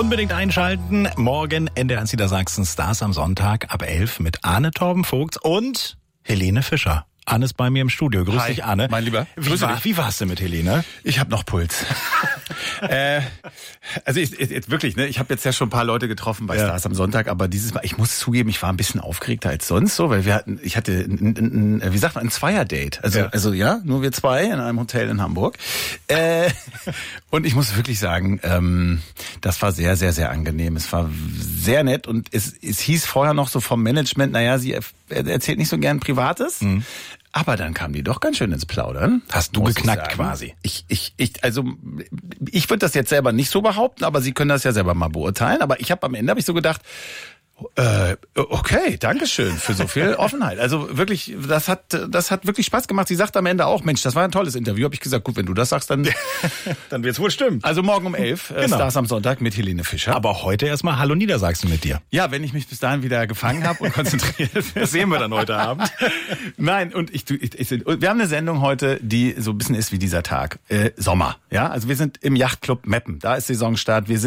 Unbedingt einschalten. Morgen NDR Niedersachsen Stars am Sonntag ab 11 mit Arne Torben-Vogt und Helene Fischer. Arne ist bei mir im Studio. Grüß Hi, dich, Arne. mein Lieber. Wie war's denn mit Helene? Ich habe noch Puls. Also wirklich, ne? Ich habe jetzt ja schon ein paar Leute getroffen bei Stars am Sonntag, aber dieses Mal, ich muss zugeben, ich war ein bisschen aufgeregter als sonst so, weil ich hatte ein Zweier-Date. Also nur wir zwei in einem Hotel in Hamburg. Und ich muss wirklich sagen, das war sehr, sehr, sehr angenehm. Es war sehr nett und es hieß vorher noch so vom Management, naja, sie erzählt nicht so gern Privates. Mhm. Aber dann kam die doch ganz schön ins Plaudern. Hast du geknackt quasi? Ich würde das jetzt selber nicht so behaupten, aber Sie können das ja selber mal beurteilen. Aber am Ende habe ich so gedacht, okay, Dankeschön für so viel Offenheit. Also wirklich, das hat wirklich Spaß gemacht. Sie sagt am Ende auch, Mensch, das war ein tolles Interview. Habe ich gesagt, gut, wenn du das sagst, dann dann wird's wohl stimmen. Also morgen um 11, genau. Stars am Sonntag mit Helene Fischer. Aber heute erstmal Hallo Niedersachsen mit dir. Ja, wenn ich mich bis dahin wieder gefangen habe und konzentriert. Das sehen wir dann heute Abend. Nein, und wir haben eine Sendung heute, die so ein bisschen ist wie dieser Tag. Sommer, ja? Also wir sind im Yachtclub Meppen. Da ist Saisonstart. Wir sind